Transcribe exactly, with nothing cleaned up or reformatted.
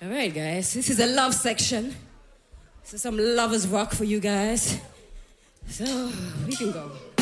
All right, guys. This is a love section. This is some lovers rock for you guys. So, we can go.